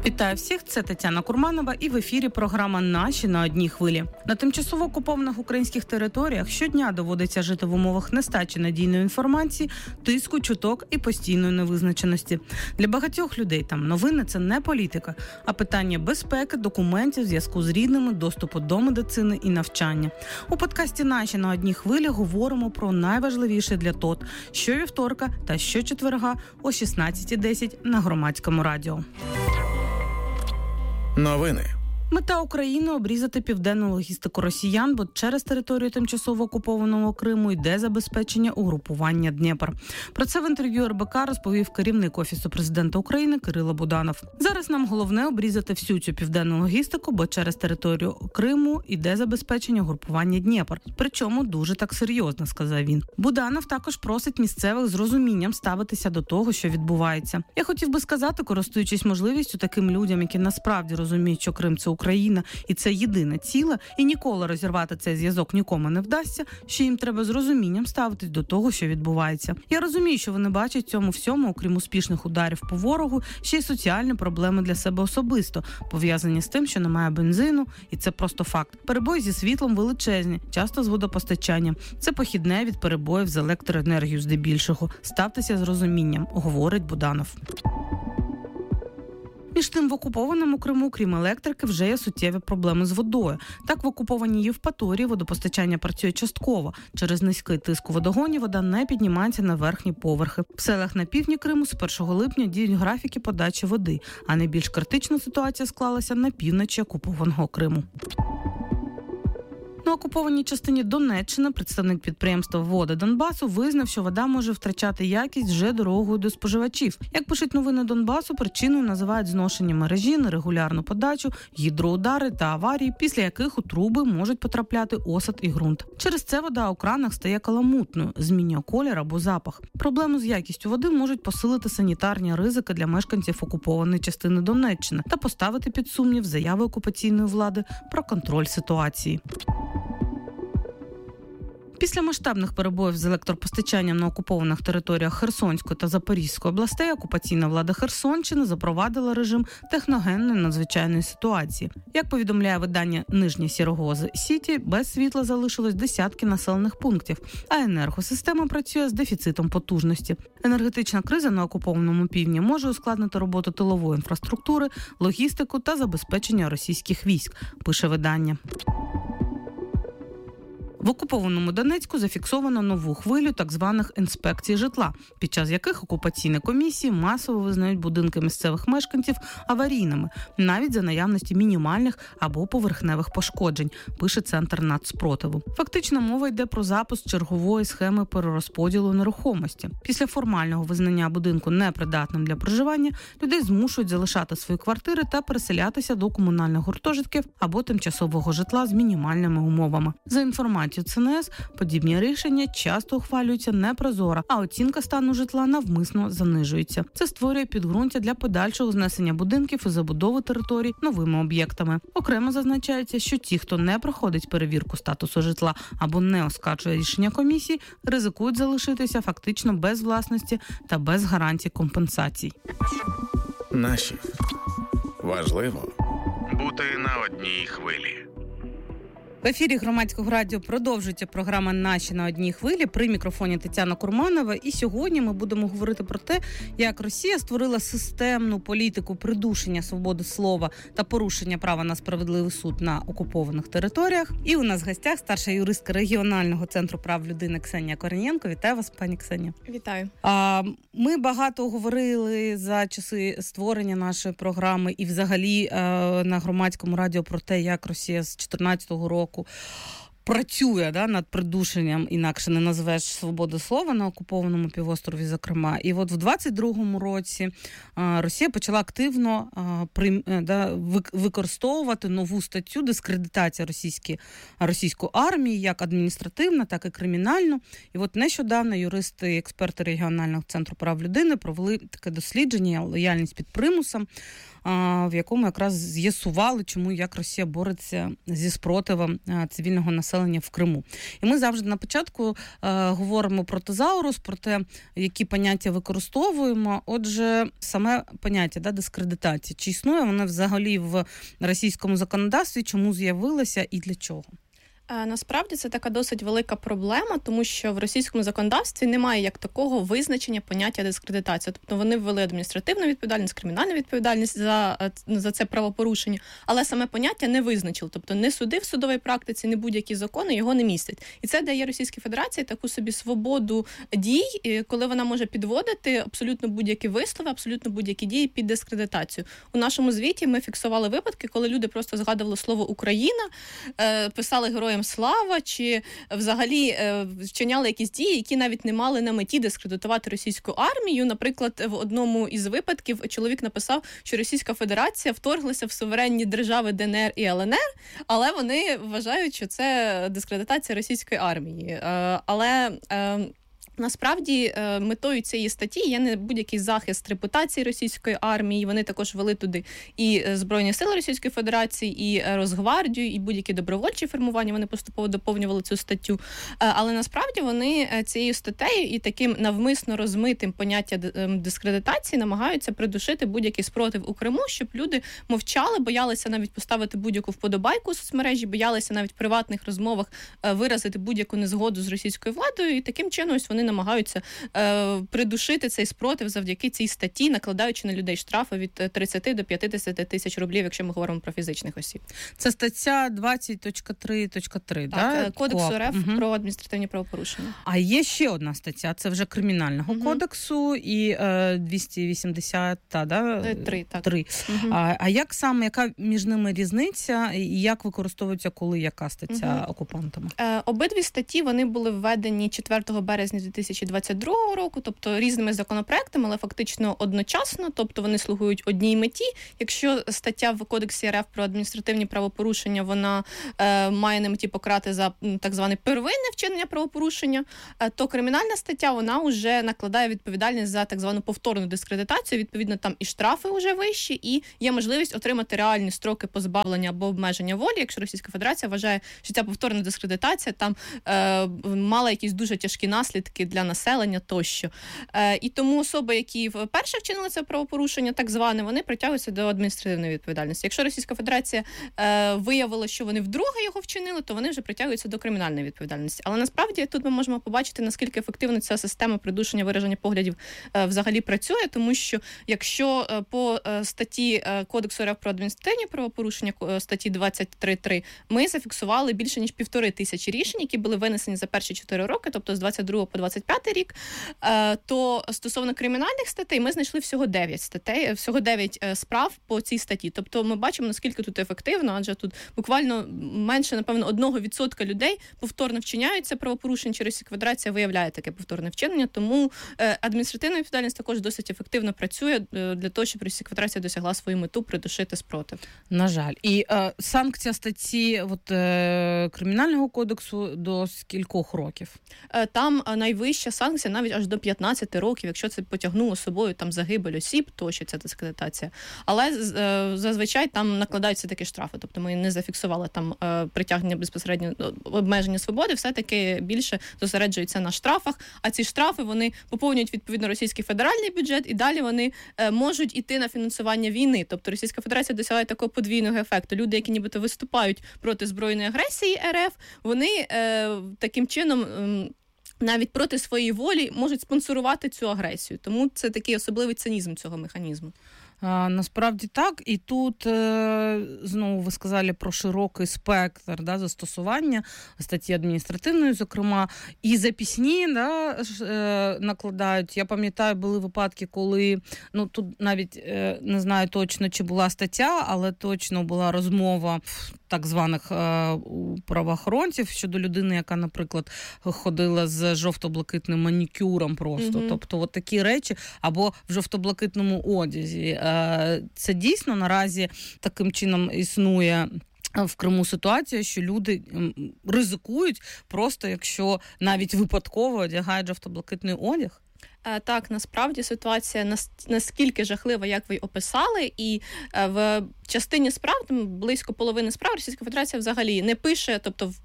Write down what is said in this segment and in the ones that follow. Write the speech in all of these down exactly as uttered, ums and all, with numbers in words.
Вітаю всіх, це Тетяна Курманова і в ефірі програма «Наші на одній хвилі». На тимчасово окупованих українських територіях щодня доводиться жити в умовах нестачі надійної інформації, тиску, чуток і постійної невизначеності. Для багатьох людей там новини – це не політика, а питання безпеки, документів, зв'язку з рідними, доступу до медицини і навчання. У подкасті «Наші на одній хвилі» говоримо про найважливіше для ТОТ щовівторка та щочетверга о шістнадцята десять на Громадському радіо. Новини. Мета України – обрізати південну логістику росіян, бо через територію тимчасово окупованого Криму йде забезпечення угрупування Дніпр. Про це в інтерв'ю РБК розповів керівник Офісу президента України Кирило Буданов. Зараз нам головне – обрізати всю цю південну логістику, бо через територію Криму йде забезпечення угрупування Дніпр. Причому дуже так серйозно, сказав він. Буданов також просить місцевих з розумінням ставитися до того, що відбувається. Я хотів би сказати, користуючись можливістю таким людям, які насправді розуміють, що Крим – це Україна, і це єдине ціле, і ніколи розірвати цей зв'язок нікому не вдасться, що їм треба з розумінням ставитись до того, що відбувається. Я розумію, що вони бачать в цьому всьому, окрім успішних ударів по ворогу, ще й соціальні проблеми для себе особисто, пов'язані з тим, що немає бензину, і це просто факт. Перебої зі світлом величезні, часто з водопостачанням. Це похідне від перебоїв з електроенергією здебільшого. Ставтеся з розумінням, говорить Буданов. Між тим, в окупованому Криму, крім електрики, вже є суттєві проблеми з водою. Так, в окупованій Євпаторії водопостачання працює частково. Через низький тиск у водогоні вода не піднімається на верхні поверхи. В селах на півдні Криму з першого липня діють графіки подачі води, а найбільш критична ситуація склалася на півночі окупованого Криму. На окупованій частині Донеччини представник підприємства «Вода Донбасу» визнав, що вода може втрачати якість вже дорогою до споживачів. Як пишуть новини Донбасу, причиною називають зношення мережі, нерегулярну подачу, гідроудари та аварії, після яких у труби можуть потрапляти осад і ґрунт. Через це вода у кранах стає каламутною, змінює колір або запах. Проблему з якістю води можуть посилити санітарні ризики для мешканців окупованої частини Донеччини та поставити під сумнів заяви окупаційної влади про контроль ситуації. Після масштабних перебоїв з електропостачанням на окупованих територіях Херсонської та Запорізької областей окупаційна влада Херсонщини запровадила режим техногенної надзвичайної ситуації. Як повідомляє видання «Нижні Сірогози Сіті», без світла залишилось десятки населених пунктів, а енергосистема працює з дефіцитом потужності. Енергетична криза на окупованому півдні може ускладнити роботу тилової інфраструктури, логістику та забезпечення російських військ, пише видання. В окупованому Донецьку зафіксовано нову хвилю так званих інспекцій житла, під час яких окупаційні комісії масово визнають будинки місцевих мешканців аварійними, навіть за наявності мінімальних або поверхневих пошкоджень, пише Центр нацспротиву. Фактично мова йде про запуск чергової схеми перерозподілу нерухомості. Після формального визнання будинку непридатним для проживання, людей змушують залишати свої квартири та переселятися до комунальних гуртожитків або тимчасового житла з мінімальними умовами. За інформацією Це Ен Ес, подібні рішення часто ухвалюються непрозоро, а оцінка стану житла навмисно занижується. Це створює підґрунтя для подальшого знесення будинків і забудови територій новими об'єктами. Окремо зазначається, що ті, хто не проходить перевірку статусу житла або не оскаржує рішення комісії, ризикують залишитися фактично без власності та без гарантій компенсацій. Наші. Важливо бути на одній хвилі. В ефірі Громадського радіо продовжується програма «Наші на одній хвилі». При мікрофоні Тетяна Курманова. І сьогодні ми будемо говорити про те, як Росія створила системну політику придушення свободи слова та порушення права на справедливий суд на окупованих територіях. І у нас в гостях старша юристка регіонального центру прав людини Ксенія Корнієнко. Вітаю вас, пані Ксенія. Вітаю. А, ми багато говорили за часи створення нашої програми і взагалі на Громадському радіо про те, як Росія з чотирнадцятого року працює да, над придушенням, інакше не назвеш, свободи слова на окупованому півострові, зокрема. І от в двадцять другому році Росія почала активно да, використовувати нову статтю дискредитація російської, російської армії, як адміністративна, так і кримінальну. І от нещодавно юристи і експерти регіонального центру прав людини провели таке дослідження «Лояльність під примусом», в якому якраз з'ясували, чому, як Росія бореться зі спротивом цивільного населення населення в Криму. І ми завжди на початку е, говоримо про тезаурус, про те, які поняття використовуємо. Отже, саме поняття, да, дискредитації. Чи існує воно взагалі в російському законодавстві, чому з'явилося і для чого? Насправді це така досить велика проблема, тому що в російському законодавстві немає як такого визначення поняття дискредитація. Тобто вони ввели адміністративну відповідальність, кримінальну відповідальність за, за це правопорушення, але саме поняття не визначили. Тобто не суди в судовій практиці, не будь-які закони його не містять. І це дає Російській Федерації таку собі свободу дій, коли вона може підводити абсолютно будь-які вислови, абсолютно будь-які дії під дискредитацію. У нашому звіті ми фіксували випадки, коли люди просто згадували слово «Україна», писали «Героям слава», чи взагалі е, вчиняли якісь дії, які навіть не мали на меті дискредитувати російську армію. Наприклад, в одному із випадків чоловік написав, що Російська Федерація вторглася в суверенні держави Д Н Р і Л Н Р, але вони вважають, що це дискредитація російської армії. Е, але... Е, Насправді, метою цієї статті є не будь-який захист репутації російської армії. Вони також ввели туди і Збройні сили Російської Федерації, і Росгвардію, і будь-які добровольчі формування. Вони поступово доповнювали цю статтю. Але насправді вони цією статтею і таким навмисно розмитим поняття дискредитації намагаються придушити будь-який спротив у Криму, щоб люди мовчали, боялися навіть поставити будь-яку вподобайку у соцмережі, боялися навіть в приватних розмовах виразити будь-яку незгоду з російською владою. І таким чином ось вони намагаються е, придушити цей спротив завдяки цій статті, накладаючи на людей штрафи від тридцять до п'ятдесят тисяч рублів, якщо ми говоримо про фізичних осіб. Це стаття двадцять три три, так? Да? Кодексу КОАП. Р Ф Угу. про адміністративні правопорушення. А є ще одна стаття, це вже Кримінального угу. кодексу і е, двісті вісімдесят, та, да? Три, так. Три. Угу. А, а як саме, яка між ними різниця і як використовується, коли яка стаття угу. окупантами? Е, обидві статті, вони були введені четвертого березня дві тисячі двадцять другого року, тобто різними законопроектами, але фактично одночасно, тобто вони слугують одній меті. Якщо стаття в Кодексі Р Ф про адміністративні правопорушення, вона е, має на меті покарати за так зване первинне вчинення правопорушення, е, то кримінальна стаття, вона вже накладає відповідальність за так звану повторну дискредитацію, відповідно там і штрафи вже вищі, і є можливість отримати реальні строки позбавлення або обмеження волі, якщо Російська Федерація вважає, що ця повторна дискредитація там е, мала якісь дуже тяжкі наслідки для населення тощо. Е, і тому особи, які вперше вчинили це правопорушення, так зване, вони притягуються до адміністративної відповідальності. Якщо Російська Федерація е, виявила, що вони вдруге його вчинили, то вони вже притягуються до кримінальної відповідальності. Але насправді тут ми можемо побачити, наскільки ефективно ця система придушення вираження поглядів е, взагалі працює, тому що якщо е, по е, статті е, Кодексу Р Ф про адміністративні правопорушення, е, статті двадцять три три, ми зафіксували більше ніж півтори тисячі рішень, які були винесені за перші чотири роки, тобто з двадцять другого по двадцять п'ятий рік, то стосовно кримінальних статей ми знайшли всього дев'ять статей, всього дев'ять справ по цій статті. Тобто ми бачимо, наскільки тут ефективно, адже тут буквально менше, напевно, одного відсотка людей повторно вчиняються правопорушення, чи Російська Федерація виявляє таке повторне вчинення, тому адміністративна відповідальність також досить ефективно працює для того, щоб Російська Федерація досягла свою мету придушити спротив. На жаль. І е, санкція статті от, е, Кримінального кодексу до скількох років? Там найвища санкція навіть аж до п'ятнадцяти років, якщо це потягнуло з собою там загибель осіб, то що це дискредитація. Але е, зазвичай там накладаються такі штрафи. Тобто ми не зафіксували там е, притягнення безпосередньо обмеження свободи, все-таки більше зосереджується на штрафах, а ці штрафи, вони поповнюють відповідно російський федеральний бюджет і далі вони е, можуть іти на фінансування війни. Тобто Російська Федерація досягає такого подвійного ефекту. Люди, які нібито виступають проти збройної агресії Р Ф, вони е, таким чином е, навіть проти своєї волі можуть спонсорувати цю агресію. Тому це такий особливий цинізм цього механізму. А, насправді так. І тут, е, знову ви сказали про широкий спектр, да, застосування статті адміністративної, зокрема, і записні, да, е, накладають. Я пам'ятаю, були випадки, коли, ну, тут навіть е, не знаю точно, чи була стаття, але точно була розмова так званих е, правоохоронців щодо людини, яка, наприклад, ходила з жовто-блакитним манікюром просто. Mm-hmm. Тобто, от такі речі, або в жовто-блакитному одязі. Це дійсно наразі таким чином існує в Криму ситуація, що люди ризикують просто, якщо навіть випадково одягають жовто-блакитний одяг? Так, насправді ситуація наскільки жахлива, як ви описали, і в частині справ, там близько половини справ Російська Федерація взагалі не пише, тобто в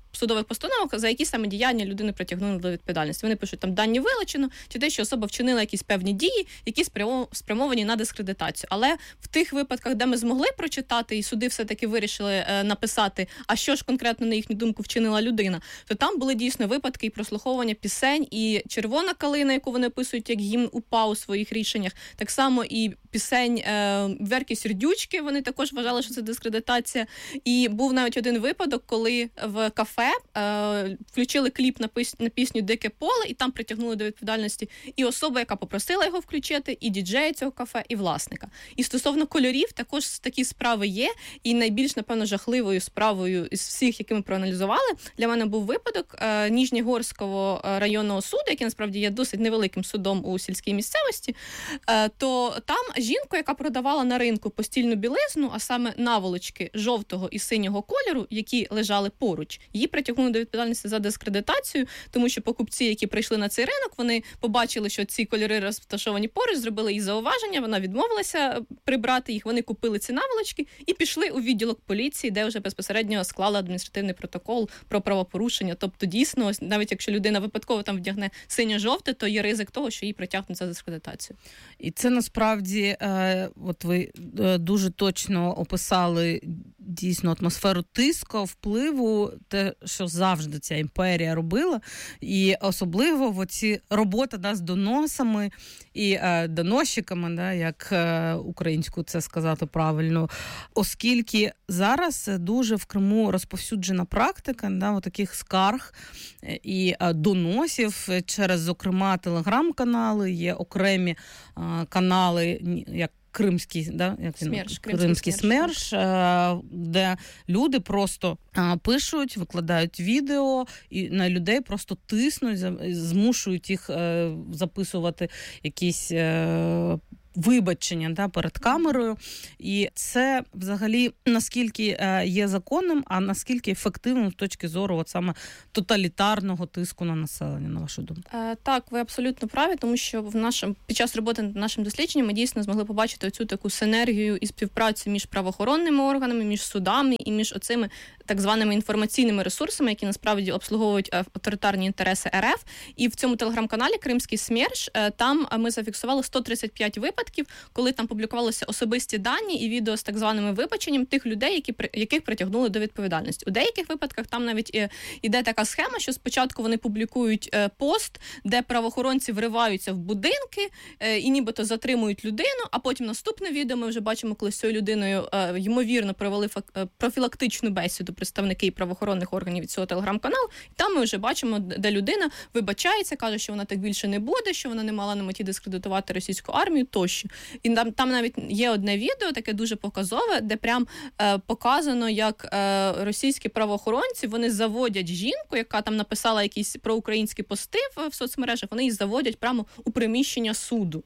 судових постановах, за які саме діяння людини притягнули до відповідальності. Вони пишуть, там дані вилучено, чи те, що особа вчинила якісь певні дії, які спрямовані на дискредитацію. Але в тих випадках, де ми змогли прочитати, і суди все-таки вирішили е, написати, а що ж конкретно, на їхню думку, вчинила людина, то там були дійсно випадки і прослуховування пісень, і червона калина, яку вони описують як гімн УПА у своїх рішеннях, так само і пісень е, Верки Сердючки, вони також вважали, що це дискредитація. І був навіть один випадок, коли в кафе е, включили кліп на, піс, на пісню «Дике поле», і там притягнули до відповідальності і особа, яка попросила його включити, і діджея цього кафе, і власника. І стосовно кольорів, також такі справи є, і найбільш, напевно, жахливою справою із всіх, які ми проаналізували, для мене був випадок е, Ніжнігорського районного суду, який, насправді, є досить невеликим судом у сільській місцевості, е, то там жінку, яка продавала на ринку постільну білизну, а саме наволочки жовтого і синього кольору, які лежали поруч, її притягнули до відповідальності за дискредитацію, тому що покупці, які прийшли на цей ринок, вони побачили, що ці кольори розташовані поруч, зробили їй зауваження, вона відмовилася прибрати їх, вони купили ці наволочки і пішли у відділок поліції, де вже безпосередньо склали адміністративний протокол про правопорушення. Тобто, дійсно, навіть якщо людина випадково там вдягне синьо-жовте, то є ризик того, що її притягнуть за дискредитацію. І це насправді, е, от ви е, дуже точно описали дійсно атмосферу тиску, впливу, те, що завжди ця імперія робила, і особливо в оці робота да, з доносами і е, доносчиками, да, як е, українською це сказати правильно, оскільки зараз дуже в Криму розповсюджена практика да, от таких скарг і е, доносів через, зокрема, телеграм-канали, є окремі е, канали, як Кримський, да, як СМЕРШ, Кримський, Кримський СМЕРШ, СМЕРШ, де люди просто пишуть, викладають відео, і на людей просто тиснуть, змушують їх записувати якісь вибачення да, перед камерою. І це взагалі наскільки є законним, а наскільки ефективним з точки зору от саме тоталітарного тиску на населення, на вашу думку? Так, ви абсолютно праві, тому що в нашому, під час роботи над нашим дослідженням ми дійсно змогли побачити оцю таку синергію і співпрацю між правоохоронними органами, між судами і між оцими так званими інформаційними ресурсами, які насправді обслуговують авторитарні інтереси РФ. І в цьому телеграм-каналі Кримський СМЕРШ, там ми зафіксували сто тридцять п'ять випадків, коли там публікувалися особисті дані і відео з так званими вибаченням тих людей, які, яких притягнули до відповідальності. У деяких випадках там навіть іде така схема, що спочатку вони публікують пост, де правоохоронці вриваються в будинки і нібито затримують людину, а потім наступне відео ми вже бачимо, коли з цією людиною ймовірно провели профілактичну бесіду представники правоохоронних органів від цього телеграм-каналу, і там ми вже бачимо, де людина вибачається, каже, що вона так більше не буде, що вона не мала на меті дискредитувати російську армію, тощо. І там, там навіть є одне відео, таке дуже показове, де прям е, показано, як е, російські правоохоронці, вони заводять жінку, яка там написала якісь проукраїнські пости в, в соцмережах, вони її заводять прямо у приміщення суду.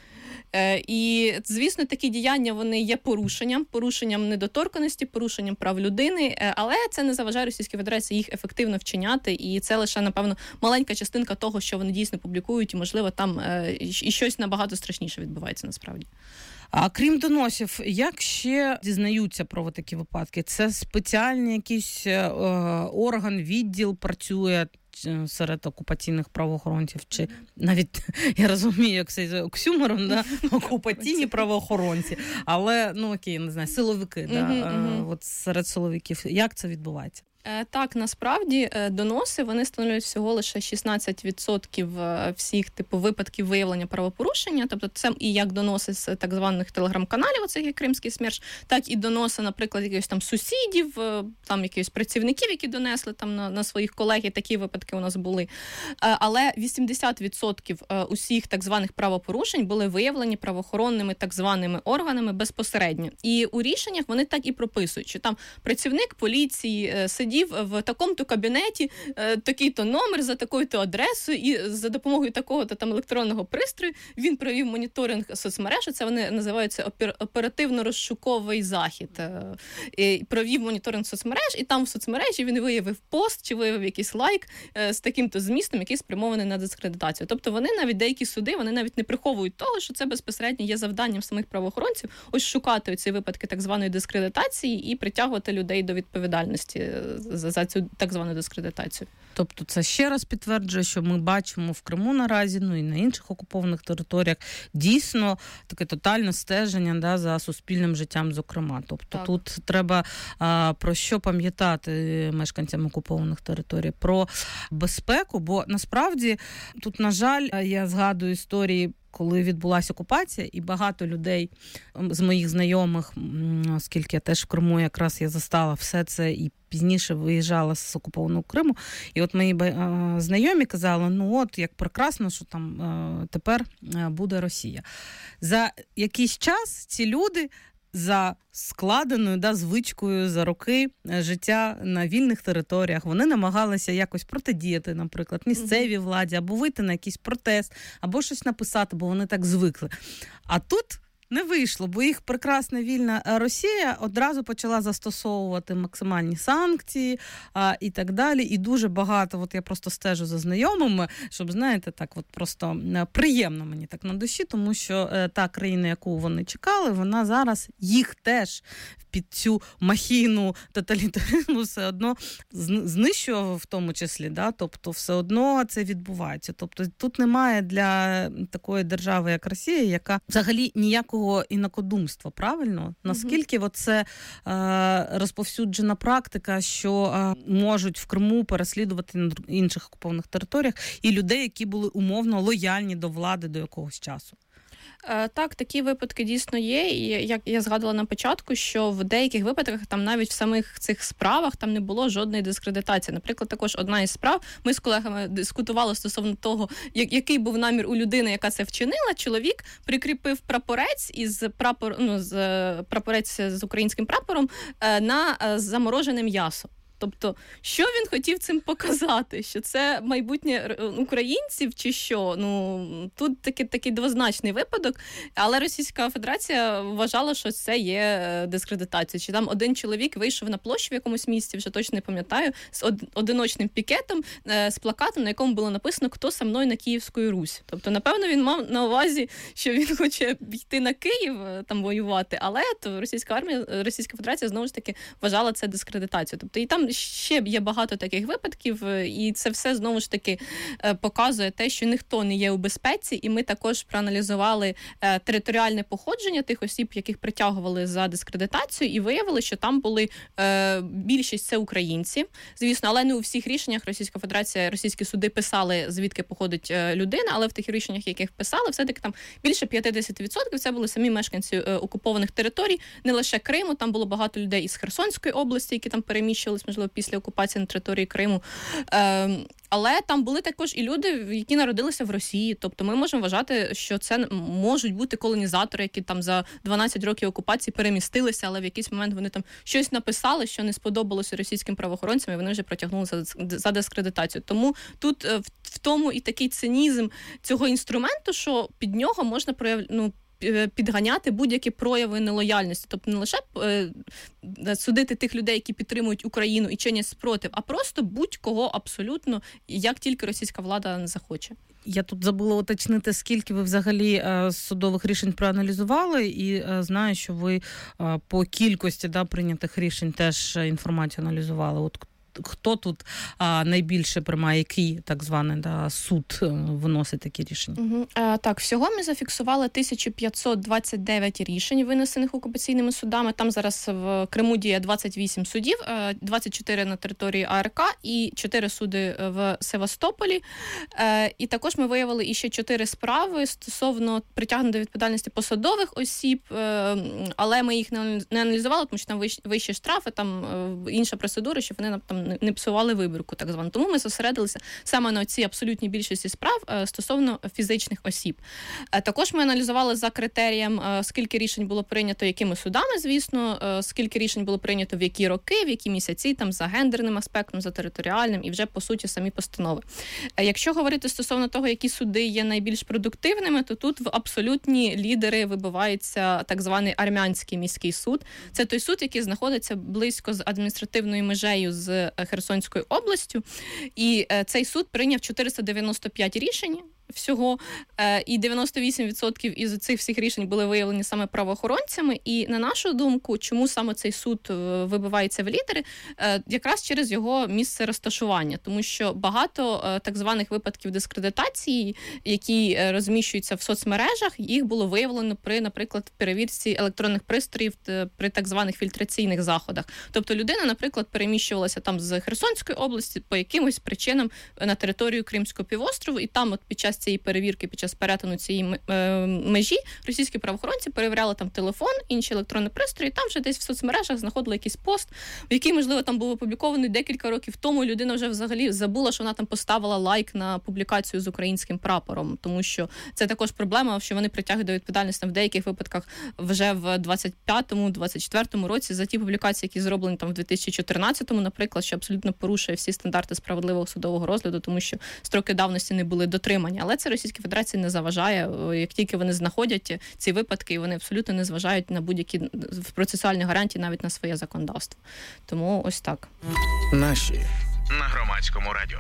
Е, і, звісно, такі діяння, вони є порушенням, порушенням недоторканості, порушенням прав людини, е, але це не заважає Російській Федерації їх ефективно вчиняти, і це лише, напевно, маленька частинка того, що вони дійсно публікують, і, можливо, там е, і щось набагато страшніше відбувається насправді. А крім доносів, як ще дізнаються про такі випадки? Це спеціальний якийсь е, орган, відділ працює серед окупаційних правоохоронців, чи навіть, я розумію, як це оксюмором, да? окупаційні правоохоронці, але, ну окей, не знаю, силовики, да? uh-huh, uh-huh. От серед силовиків. Як це відбувається? Так, насправді доноси, вони становлять всього лише шістнадцять відсотків всіх типу випадків виявлення правопорушення, тобто це і як доноси з так званих телеграм-каналів, оцих як Кримський СМЕРШ, так і доноси, наприклад, якихось там сусідів, там якихось працівників, які донесли там на, на своїх колег, і такі випадки у нас були. Але вісімдесят відсотків усіх так званих правопорушень були виявлені правоохоронними так званими органами безпосередньо. І у рішеннях вони так і прописують, що там працівник поліції сидів в такому-то кабінеті, такий-то номер за такою-то адресою, і за допомогою такого-то там електронного пристрою він провів моніторинг соцмереж, це вони називаються оперативно-розшуковий захід. І провів моніторинг соцмереж, і там в соцмережі він виявив пост, чи виявив якийсь лайк з таким-то змістом, який спрямований на дискредитацію. Тобто вони навіть, деякі суди, вони навіть не приховують того, що це безпосередньо є завданням самих правоохоронців ось шукати ці випадки так званої дискредитації і притягувати людей до відповідальності за, за цю так звану дискредитацію. Тобто це ще раз підтверджує, що ми бачимо в Криму наразі, ну і на інших окупованих територіях, дійсно таке тотальне стеження, да, за суспільним життям, зокрема. Тобто так. Тут треба а, про що пам'ятати мешканцям окупованих територій? Про безпеку, бо насправді тут, на жаль, я згадую історії, коли відбулася окупація, і багато людей з моїх знайомих, оскільки я теж в Криму якраз я застала все це і пізніше виїжджала з окупованого Криму, і от мої знайомі казали, ну от, як прекрасно, що там тепер буде Росія. За якийсь час ці люди за складеною, да, звичкою за роки життя на вільних територіях. Вони намагалися якось протидіяти, наприклад, місцевій владі, або вийти на якийсь протест, або щось написати, бо вони так звикли. А тут не вийшло, бо їх прекрасна вільна Росія одразу почала застосовувати максимальні санкції а, і так далі. І дуже багато, от я просто стежу за знайомими, щоб, знаєте, так от просто приємно мені так на душі, тому що е, та країна, яку вони чекали, вона зараз їх теж під цю махіну тоталітаризму все одно знищував в тому числі, да? Тобто все одно це відбувається. Тобто тут немає для такої держави, як Росія, яка взагалі ніякого інакодумства, правильно? Наскільки mm-hmm. це е, розповсюджена практика, що е, можуть в Криму переслідувати на інших окупованих територіях і людей, які були умовно лояльні до влади до якогось часу? Так, такі випадки дійсно є, і як я згадувала на початку, що в деяких випадках там навіть в самих цих справах там не було жодної дискредитації. Наприклад, також одна із справ, ми з колегами дискутували стосовно того, який був намір у людини, яка це вчинила. Чоловік прикріпив прапорець із прапор, ну, з прапорець з українським прапором на заморожене м'ясо. Тобто, що він хотів цим показати? Що це майбутнє українців чи що? Ну, тут такий, такий двозначний випадок, але Російська Федерація вважала, що це є дискредитація. Чи там один чоловік вийшов на площу в якомусь місці, вже точно не пам'ятаю, з одиночним пікетом, з плакатом, на якому було написано «Хто со мною на Київську Русь?». Тобто, напевно, він мав на увазі, що він хоче йти на Київ, там воювати, але то Російська армія, Російська Федерація знову ж таки вважала це дискредитацією. Тобто, і там ще є багато таких випадків, і це все знову ж таки показує те, що ніхто не є у безпеці, і ми також проаналізували територіальне походження тих осіб, яких притягували за дискредитацію, і виявили, що там були більшість це українці, звісно, але не у всіх рішеннях Російська Федерація, російські суди писали, звідки походить людина, але в тих рішеннях, яких писали, все-таки там більше п'ятдесят відсотків це були самі мешканці окупованих територій, не лише Криму, там було багато людей із Херсонської області, які там переміщувались, можливо, після окупації на території Криму. Е, але там були також і люди, які народилися в Росії. Тобто ми можемо вважати, що це можуть бути колонізатори, які там за дванадцять років окупації перемістилися, але в якийсь момент вони там щось написали, що не сподобалося російським правоохоронцям, і вони вже протягнули за, за дискредитацію. Тому тут в, в тому і такий цинізм цього інструменту, що під нього можна проявляти, ну, підганяти будь-які прояви нелояльності. Тобто не лише е, судити тих людей, які підтримують Україну і чинять спротив, а просто будь-кого абсолютно, як тільки російська влада не захоче. Я тут забула уточнити, скільки ви взагалі е, судових рішень проаналізували, і е, знаю, що ви е, по кількості да, прийнятих рішень теж інформацію аналізували. От хто тут а, найбільше приймає, який так званий да, суд виносить такі рішення? Угу. А, так, всього ми зафіксували тисяча п'ятсот двадцять дев'ять рішень, винесених окупаційними судами. Там зараз в Криму діє двадцять вісім судів, двадцять чотири на території АРК і чотири суди в Севастополі. І також ми виявили іще чотири справи стосовно притягнення до відповідальності посадових осіб, але ми їх не аналізували, тому що там вищі штрафи, там інша процедура, щоб вони нам там не псували вибірку, так звану. Тому ми зосередилися саме на цій абсолютній більшості справ стосовно фізичних осіб. Також ми аналізували за критерієм, скільки рішень було прийнято, якими судами, звісно, скільки рішень було прийнято в які роки, в які місяці, там за гендерним аспектом, за територіальним і вже, по суті, самі постанови. Якщо говорити стосовно того, які суди є найбільш продуктивними, то тут в абсолютні лідери вибивається так званий Армянський міський суд. Це той суд, який знаходиться близько з адміністративною межею з Херсонською областю. І цей суд прийняв чотириста дев'яносто п'ять рішень. всього, і дев'яносто вісім відсотків із цих всіх рішень були виявлені саме правоохоронцями. І на нашу думку, чому саме цей суд вибивається в лідери, якраз через його місце розташування, тому що багато так званих випадків дискредитації, які розміщуються в соцмережах, їх було виявлено при, наприклад, перевірці електронних пристроїв при так званих фільтраційних заходах. Тобто людина, наприклад, переміщувалася там з Херсонської області по якимось причинам на територію Кримського півострову, і там от під час цієї перевірки, під час перетину цієї межі, російські правоохоронці перевіряли там телефон, інші електронні пристрої, і там вже десь в соцмережах знаходили якийсь пост, в який, можливо, там був опублікований декілька років тому. Людина вже взагалі забула, що вона там поставила лайк на публікацію з українським прапором, тому що це також проблема, що вони притягують до відповідальності в деяких випадках вже в двадцять п'ятому - двадцять четвертому році за ті публікації, які зроблені там в дві тисячі чотирнадцятому, наприклад, що абсолютно порушує всі стандарти справедливого судового розгляду, тому що строки давності не були дотримані. Але це Російській Федерації не заважає. Як тільки вони знаходять ці випадки, вони абсолютно не зважають на будь-які процесуальні гарантії, навіть на своє законодавство. Тому ось так. Наші на Громадському радіо.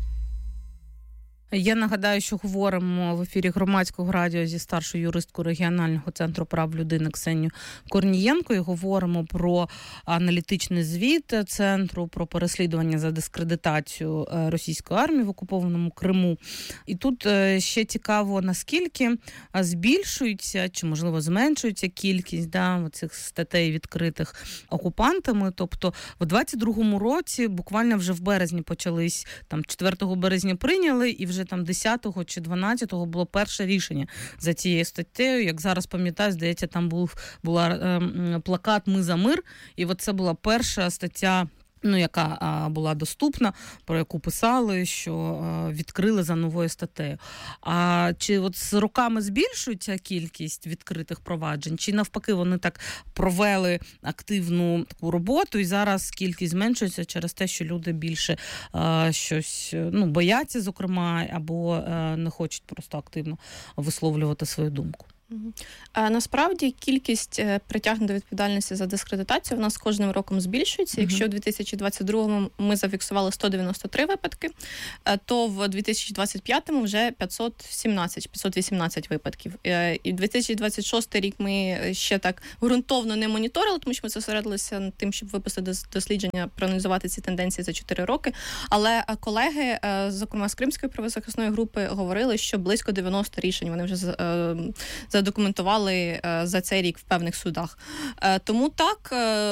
Я нагадаю, що говоримо в ефірі Громадського радіо зі старшою юристкою регіонального центру прав людини Ксенією Корнієнко і говоримо про аналітичний звіт центру, про переслідування за дискредитацію російської армії в окупованому Криму. І тут ще цікаво, наскільки збільшується, чи, можливо, зменшується кількість да, цих статей відкритих окупантами. Тобто в двадцять другому році, буквально вже в березні почались, там четвертого березня прийняли, і вже там десятого чи дванадцятого було перше рішення за цією статтею. Як зараз пам'ятаю, здається, там був була е, плакат «Ми за мир», і от це була перша стаття, ну, яка а, була доступна, про яку писали, що а, відкрили за новою статтею. А чи от з роками збільшується кількість відкритих проваджень, чи навпаки вони так провели активну таку роботу, і зараз кількість зменшується через те, що люди більше а, щось, ну, бояться, зокрема, або а, не хочуть просто активно висловлювати свою думку? А, насправді кількість притягнень до відповідальності за дискредитацію в нас кожним роком збільшується. Uh-huh. Якщо в дві тисячі двадцять другому ми зафіксували сто дев'яносто три випадки, то в дві тисячі двадцять п'ятому вже п'ятсот сімнадцять - п'ятсот вісімнадцять випадків. І дві тисячі двадцять шостий рік ми ще так ґрунтовно не моніторили, тому що ми зосередилися над тим, щоб випустити дослідження, проаналізувати ці тенденції за чотири роки. Але колеги, зокрема з Кримської правозахисної групи, говорили, що близько дев'яносто рішень вони вже задокументували за цей рік в певних судах. Тому так,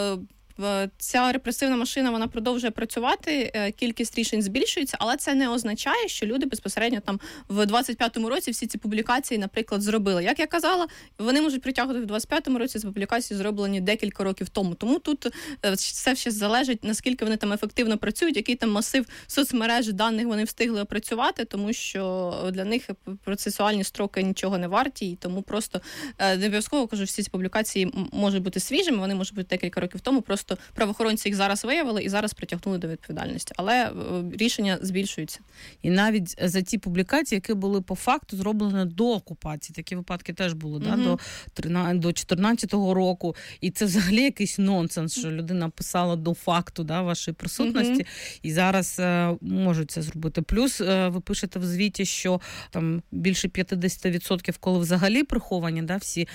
ця репресивна машина, вона продовжує працювати, кількість рішень збільшується, але це не означає, що люди безпосередньо там в двадцять п'ятому році всі ці публікації, наприклад, зробили. Як я казала, вони можуть притягувати в двадцять п'ятому році з публікації, зроблені декілька років тому. Тому тут все ще залежить, наскільки вони там ефективно працюють, який там масив соцмереж даних вони встигли опрацювати, тому що для них процесуальні строки нічого не варті, і тому просто не обов'язково, кажу, всі ці публікації можуть бути свіжими, вони можуть бути декілька років тому, просто Просто правоохоронці їх зараз виявили і зараз притягнули до відповідальності. Але рішення збільшуються. І навіть за ті публікації, які були по факту зроблені до окупації, такі випадки теж були, mm-hmm. да, до чотирнадцятого року. І це взагалі якийсь нонсенс, що людина писала до факту да, вашої присутності. Mm-hmm. І зараз е, можуть це зробити. Плюс е, ви пишете в звіті, що там більше п'ятдесят відсотків, коли взагалі приховані да, всі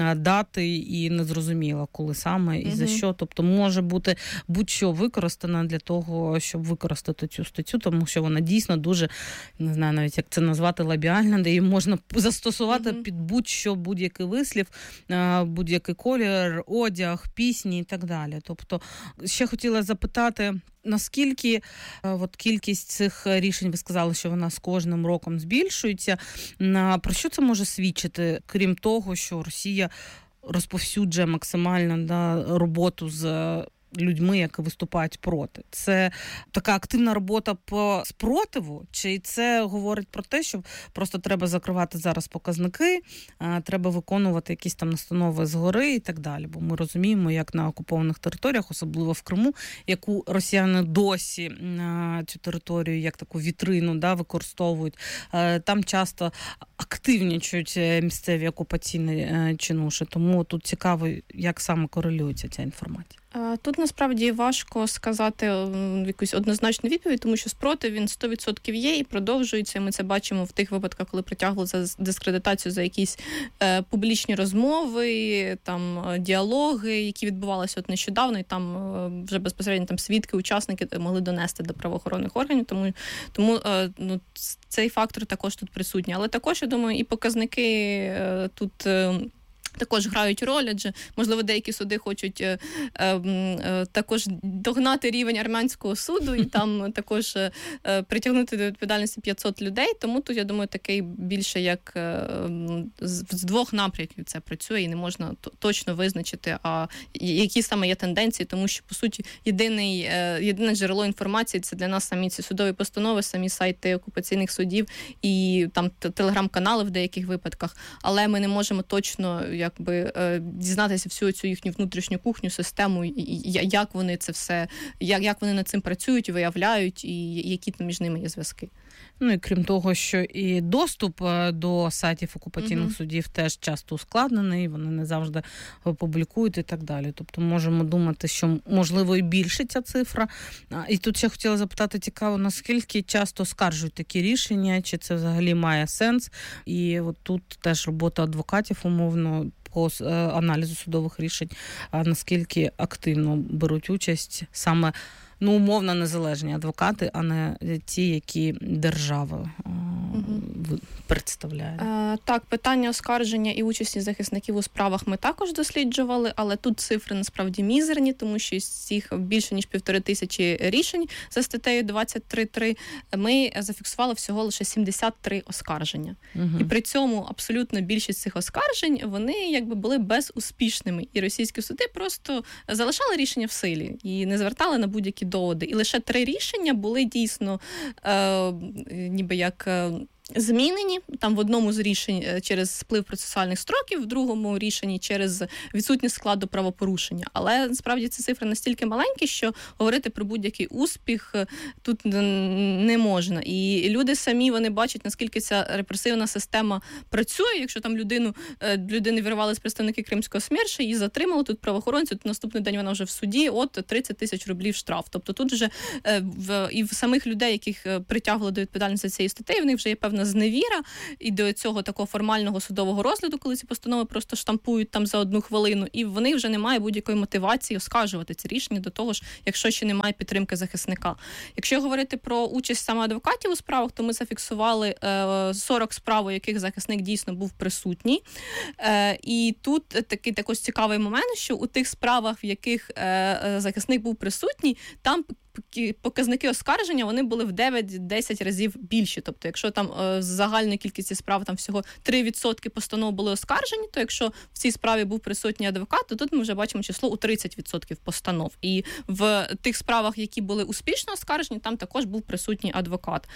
дати і незрозуміло, коли саме і mm-hmm. за що. Тобто може бути будь-що використано для того, щоб використати цю статтю, тому що вона дійсно дуже, не знаю навіть, як це назвати, лабіальна, де її можна застосувати mm-hmm. під будь-що, будь-який вислів, будь-який колір, одяг, пісні і так далі. Тобто, ще хотіла запитати, наскільки от кількість цих рішень, ви сказали, що вона з кожним роком збільшується, про що це може свідчити, крім того, що Росія розповсюджує максимально да, роботу з людьми, які виступають проти? Це така активна робота по спротиву? Чи це говорить про те, що просто треба закривати зараз показники, треба виконувати якісь там настанови згори і так далі? Бо ми розуміємо, як на окупованих територіях, особливо в Криму, яку росіяни досі на цю територію як таку вітрину да, використовують, там часто активнічують місцеві окупаційні чинуші. Тому тут цікаво, як саме корелюється ця інформація. Тут, насправді, важко сказати якусь однозначну відповідь, тому що спротив, він сто відсотків є і продовжується. Ми це бачимо в тих випадках, коли притягли за дискредитацію за якісь е, публічні розмови, там, діалоги, які відбувалися от нещодавно, і там е, вже безпосередньо там свідки, учасники могли донести до правоохоронних органів, тому, тому е, ну, цей фактор також тут присутній. Але також, я думаю, і показники е, тут... Е, також грають роль, адже, можливо, деякі суди хочуть е, е, також догнати рівень армянського суду і там також е, притягнути до відповідальності п'ятсот людей. Тому тут, я думаю, такий більше як е, з, з двох напрямків це працює і не можна т- точно визначити, а які саме є тенденції, тому що, по суті, єдиний, е, єдине джерело інформації – це для нас самі ці судові постанови, самі сайти окупаційних судів і там телеграм-канали в деяких випадках, але ми не можемо точно якби дізнатися всю цю їхню внутрішню кухню, систему, як вони це все, як, як вони над цим працюють, виявляють, і які там між ними є зв'язки. Ну і крім того, що і доступ до сайтів окупаційних uh-huh. судів теж часто ускладнений, вони не завжди публікують і так далі. Тобто можемо думати, що можливо і більше ця цифра. І тут ще хотіла запитати, цікаво, наскільки часто оскаржують такі рішення, чи це взагалі має сенс. І от тут теж робота адвокатів умовно по аналізу судових рішень, наскільки активно беруть участь саме ну, умовно незалежні адвокати, а не ті, які держава угу. представляє. Е, так, питання оскарження і участі захисників у справах ми також досліджували, але тут цифри насправді мізерні, тому що з цих більше ніж півтори тисячі рішень за статтею двадцять три три ми зафіксували всього лише сімдесят три оскарження. Угу. І при цьому абсолютно більшість цих оскаржень, вони якби були безуспішними. І російські суди просто залишали рішення в силі і не звертали на будь-які доводи. І лише три рішення були дійсно е, ніби як... Е, змінені, там в одному з рішень через сплив процесуальних строків, в другому рішенні через відсутність складу правопорушення. Але, насправді, ці цифри настільки маленькі, що говорити про будь-який успіх тут не можна. І люди самі, вони бачать, наскільки ця репресивна система працює. Якщо там людину, людини вірвались представники Кримського СМЕРШа, її затримали, тут правоохоронці, то наступний день вона вже в суді, от тридцять тисяч рублів штраф. Тобто тут вже в, і в самих людей, яких притягували до відповідальності цієї статті, в них вже є певна зневіра і до цього такого формального судового розгляду, коли ці постанови просто штампують там за одну хвилину, і в них вже немає будь-якої мотивації оскаржувати ці рішення до того ж, якщо ще немає підтримки захисника. Якщо говорити про участь саме адвокатів у справах, то ми зафіксували е, сорок справ, у яких захисник дійсно був присутній. Е, і тут такий також цікавий момент, що у тих справах, в яких е, захисник був присутній, там показники оскарження, вони були в дев'ять-десять разів більші. Тобто, якщо там е, з загальної кількості справ там всього три відсотки постанов були оскаржені, то якщо в цій справі був присутній адвокат, то тут ми вже бачимо число у тридцять відсотків постанов. І в тих справах, які були успішно оскаржені, там також був присутній адвокат.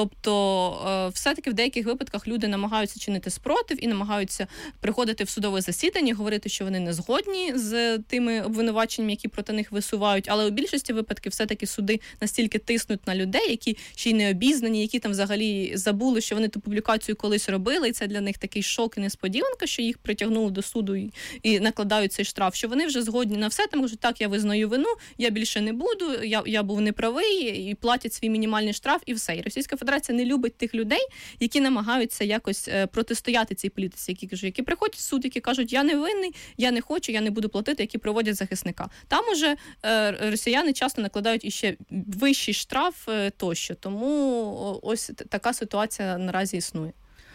Тобто, е, все-таки в деяких випадках люди намагаються чинити спротив і намагаються приходити в судове засідання, говорити, що вони не згодні з тими обвинуваченнями, які проти них висувають, але у більшості випадків все-таки суди настільки тиснуть на людей, які ще й не обізнані, які там взагалі забули, що вони ту публікацію колись робили, і це для них такий шок і несподіванка, що їх притягнули до суду і, і накладають цей штраф, що вони вже згодні на все, там кажуть, так, я визнаю вину, я більше не буду, я, я був неправий, і платять свій мінімальний штраф, і все. І Російська Федерація не любить тих людей, які намагаються якось протистояти цій політиці, які, кажуть, які приходять в суд, які кажуть, я не винний, я не хочу, я не буду платити, які проводять захисника. Там уже е, росіяни часто накладають іще вищий штраф тощо. Тому ось така ситуація наразі існує.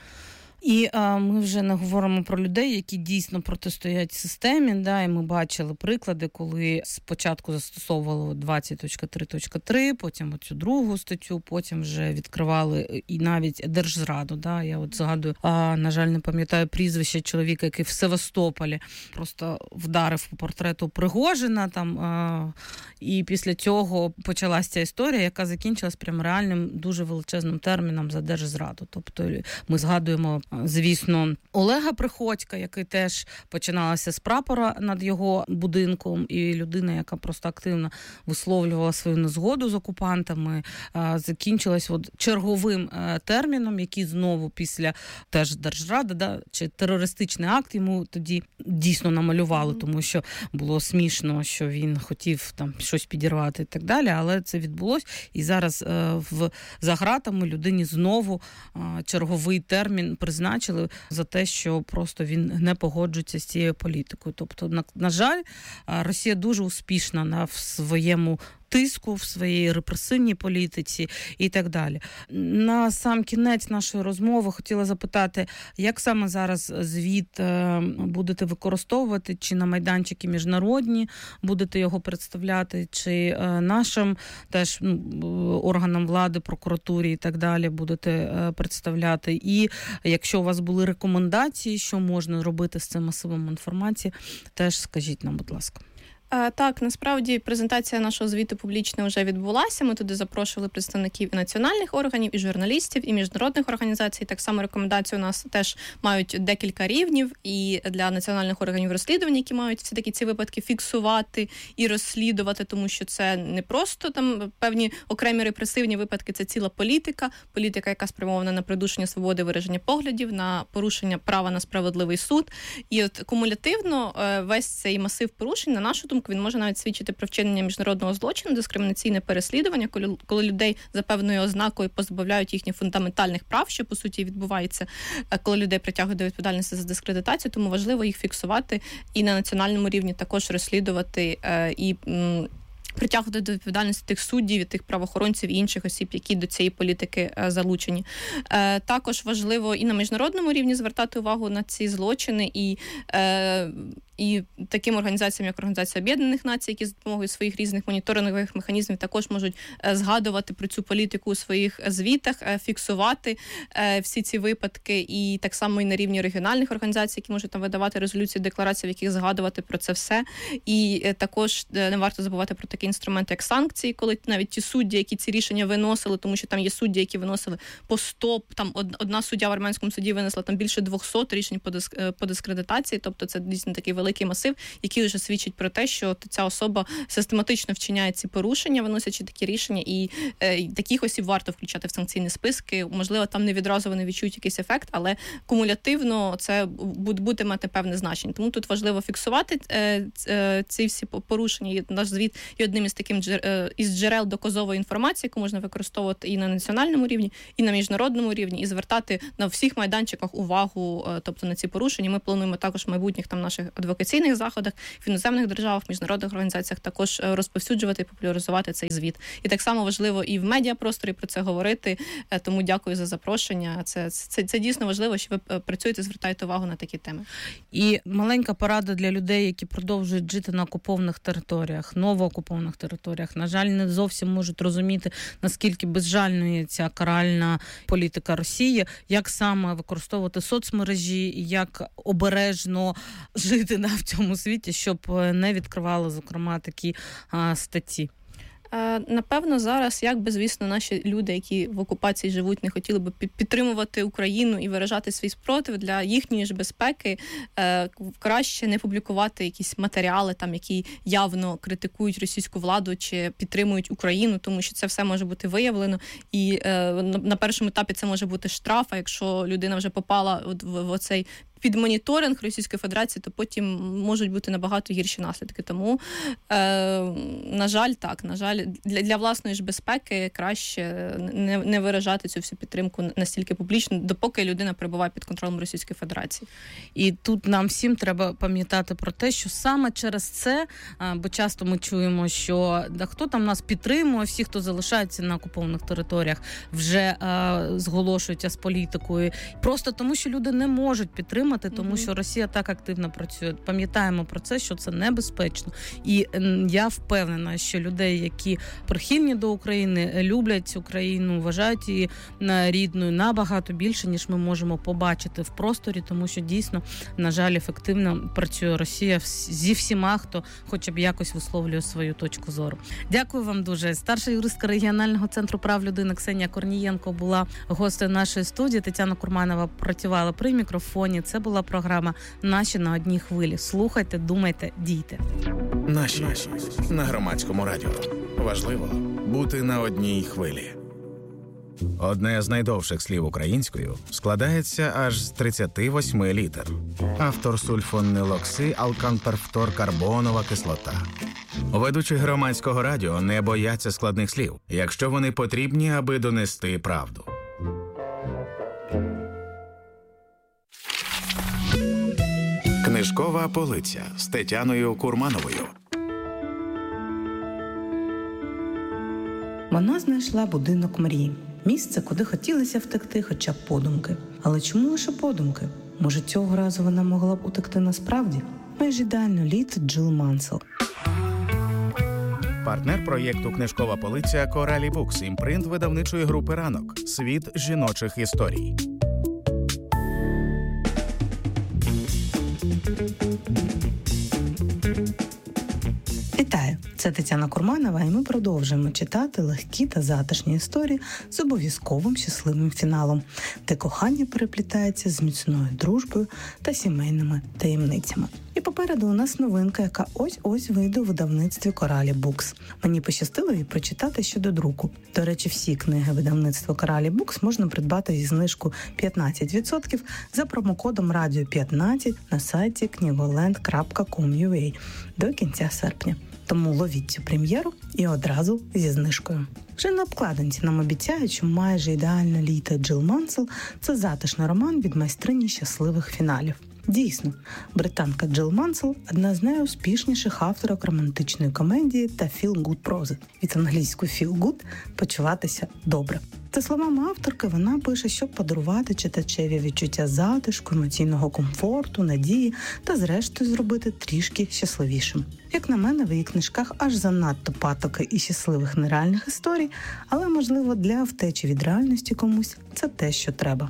І а, ми вже не говоримо про людей, які дійсно протистоять системі, да, і ми бачили приклади, коли спочатку застосовували двадцять три три, потім оцю другу статтю, потім вже відкривали і навіть держзраду. Да. Я от згадую, а, на жаль, не пам'ятаю прізвище чоловіка, який в Севастополі просто вдарив по портрету Пригожина, там, а, і після цього почалася ця історія, яка закінчилась прям реальним дуже величезним терміном за держзраду. Тобто ми згадуємо звісно, Олега Приходька, який теж починалася з прапора над його будинком, і людина, яка просто активно висловлювала свою незгоду з окупантами, закінчилась от черговим терміном, який знову після теж Держради, да, чи терористичний акт йому тоді дійсно намалювали, тому що було смішно, що він хотів там щось підірвати і так далі, але це відбулось. І зараз в за ґратами людині знову черговий термін призначили за те, що просто він не погоджується з цією політикою. Тобто, на, на жаль, Росія дуже успішна на в своєму тиску, в своїй репресивній політиці і так далі. На сам кінець нашої розмови хотіла запитати, як саме зараз звіт будете використовувати, чи на майданчики міжнародні будете його представляти, чи нашим теж ну, органам влади, прокуратурі і так далі будете представляти. І якщо у вас були рекомендації, що можна робити з цим масивом інформації, теж скажіть нам, будь ласка. Так, насправді презентація нашого звіту публічно вже відбулася. Ми туди запрошували представників і національних органів, і журналістів, і міжнародних організацій. Так само рекомендації у нас теж мають декілька рівнів. І для національних органів розслідування, які мають все-таки ці випадки фіксувати і розслідувати, тому що це не просто там певні окремі репресивні випадки, це ціла політика. Політика, яка спрямована на придушення свободи вираження поглядів, на порушення права на справедливий суд. І от кумулятивно весь цей масив порушень, на нашу думку, він може навіть свідчити про вчинення міжнародного злочину, дискримінаційне переслідування, коли, коли людей за певною ознакою позбавляють їхніх фундаментальних прав, що по суті відбувається, коли людей притягують до відповідальності за дискредитацію, тому важливо їх фіксувати і на національному рівні також розслідувати е, і м, притягувати до відповідальності тих суддів, тих правоохоронців і інших осіб, які до цієї політики е, залучені. Е, також важливо і на міжнародному рівні звертати увагу на ці злочини і е, І таким організаціям, як Організація Об'єднаних Націй, які з допомогою своїх різних моніторингових механізмів також можуть згадувати про цю політику у своїх звітах, фіксувати всі ці випадки, і так само і на рівні регіональних організацій, які можуть там видавати резолюції, декларації, в яких згадувати про це все. І також не варто забувати про такий інструмент, як санкції, коли навіть ті судді, які ці рішення виносили, тому що там є судді, які виносили по сто, там одна суддя в армянському суді винесла там більше двохсот рішень по дискредитації, тобто це дійсно такий великий масив, який вже свідчить про те, що ця особа систематично вчиняє ці порушення, виносячи такі рішення, і е, таких осіб варто включати в санкційні списки. Можливо, там не відразу вони відчують якийсь ефект, але кумулятивно це буде мати певне значення. Тому тут важливо фіксувати е, е, ці всі порушення. І наш звіт є одним із таким е, із джерел доказової інформації, яку можна використовувати і на національному рівні, і на міжнародному рівні, і звертати на всіх майданчиках увагу, е, тобто на ці порушення. Ми плануємо також в майбутніх там наших адвокаційних заходах, в іноземних державах, міжнародних організаціях також розповсюджувати і популяризувати цей звіт. І так само важливо і в медіапросторі про це говорити, тому дякую за запрошення. Це, це, це дійсно важливо, що ви працюєте, звертаєте увагу на такі теми. І маленька порада для людей, які продовжують жити на окупованих територіях, новоокупованих територіях. На жаль, не зовсім можуть розуміти, наскільки безжальною ця каральна політика Росії, як саме використовувати соцмережі, як обережно жити на в цьому світі, щоб не відкривали, зокрема, такі а, статті. Напевно, зараз, як би, звісно, наші люди, які в окупації живуть, не хотіли би підтримувати Україну і виражати свій спротив для їхньої ж безпеки, краще не публікувати якісь матеріали, там, які явно критикують російську владу чи підтримують Україну, тому що це все може бути виявлено. І на першому етапі це може бути штраф, а якщо людина вже попала в оцей під моніторинг Російської Федерації, то потім можуть бути набагато гірші наслідки. Тому, е, на жаль, так, на жаль, для, для власної ж безпеки краще не, не виражати цю всю підтримку настільки публічно, допоки людина перебуває під контролем Російської Федерації. І тут нам всім треба пам'ятати про те, що саме через це, бо часто ми чуємо, що да, хто там нас підтримує, всі, хто залишається на окупованих територіях, вже е, зголошуються з політикою. Просто тому, що люди не можуть підтримати підтримати, тому mm-hmm. що Росія так активно працює. Пам'ятаємо про це, що це небезпечно. І я впевнена, що людей, які прихильні до України, люблять Україну, вважають її рідною набагато більше, ніж ми можемо побачити в просторі, тому що дійсно, на жаль, ефективно працює Росія зі всіма, хто хоча б якось висловлює свою точку зору. Дякую вам дуже. Старша юристка регіонального центру прав людини Ксенія Корнієнко була гостею нашої студії. Тетяна Курманова працювала при мікрофоні. Це була програма «Наші на одній хвилі». Слухайте, думайте, дійте. Наші, Наші. На Громадському радіо. Важливо бути на одній хвилі. Одне з найдовших слів українською складається аж з тридцяти восьми літер. Автор сульфонилокси, алканперфторкарбонова кислота. Ведучі Громадського радіо не бояться складних слів, якщо вони потрібні, аби донести правду. Книжкова полиця з Тетяною Курмановою. Вона знайшла будинок мрії. Місце, куди хотілося втекти хоча б подумки. Але чому лише подумки? Може, цього разу вона могла б утекти насправді? Майже ідеально літо Джилл Мансел. Партнер проєкту «Книжкова полиця» Коралі Букс, імпринт видавничої групи «Ранок». Світ жіночих історій. Вітаю! Це Тетяна Курманова, і ми продовжуємо читати легкі та затишні історії з обов'язковим щасливим фіналом, де кохання переплітається з міцною дружбою та сімейними таємницями. І попереду у нас новинка, яка ось-ось вийде у видавництві Коралі Букс. Мені пощастило її прочитати щодо друку. До речі, всі книги видавництва Коралі Букс можна придбати зі знижкою п'ятнадцять відсотків за промокодом радіо п'ятнадцять на сайті книголенд крапка ком крапка ю а до кінця серпня. Тому ловіть цю прем'єру і одразу зі знижкою. Вже на обкладинці нам обіцяють, що майже ідеальне літо Джилл Мансел – це затишний роман від майстрині щасливих фіналів. Дійсно, британка Джилл Мансел – одна з найуспішніших авторок романтичної комедії та feel-good прози. Від англійської feel good – почуватися добре. За словами авторки, вона пише, щоб подарувати читачеві відчуття затишку, емоційного комфорту, надії та, зрештою, зробити трішки щасливішим. Як на мене, в її книжках аж занадто патоки і щасливих нереальних історій, але, можливо, для втечі від реальності комусь це те, що треба.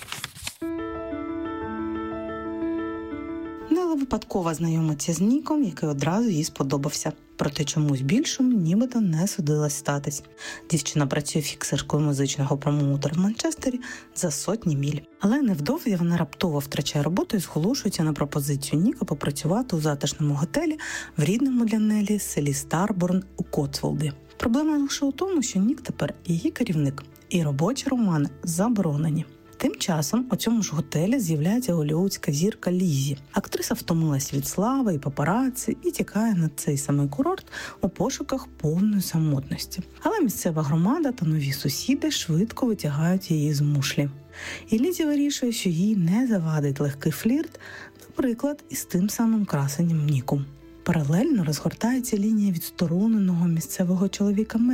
Нела випадково знайомиться з Ніком, який одразу їй сподобався. Проте чомусь більшому нібито не судилось статись. Дівчина працює фіксеркою музичного промоутера в Манчестері за сотні міль. Але невдовзі вона раптово втрачає роботу і зголошується на пропозицію Ніка попрацювати у затишному готелі в рідному для Нелі селі Старборн у Котсволді. Проблема лише у тому, що Нік тепер її керівник, і робочі романи заборонені. Тим часом у цьому ж готелі з'являється голлівудська зірка Ліззі. Актриса втомилась від слави і папараці і тікає на цей самий курорт у пошуках повної самотності. Але місцева громада та нові сусіди швидко витягають її з мушлі. І Ліззі вирішує, що їй не завадить легкий флірт, наприклад, із тим самим красенем Ніком. Паралельно розгортається лінія відстороненого місцевого чоловіка